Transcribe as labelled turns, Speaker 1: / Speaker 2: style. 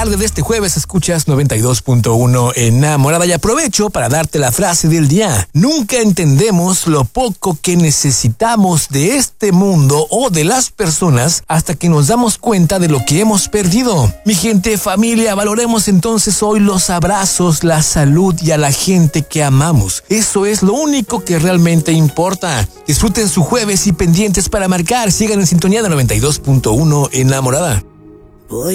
Speaker 1: Tarde de este jueves escuchas 92.1 Enamorada y aprovecho para darte la frase del día. Nunca entendemos lo poco que necesitamos de este mundo o de las personas hasta que nos damos cuenta de lo que hemos perdido. Mi gente, familia, valoremos entonces hoy los abrazos, la salud y a la gente que amamos. Eso es lo único que realmente importa. Disfruten su jueves y pendientes para marcar. Sigan en sintonía de 92.1 Enamorada.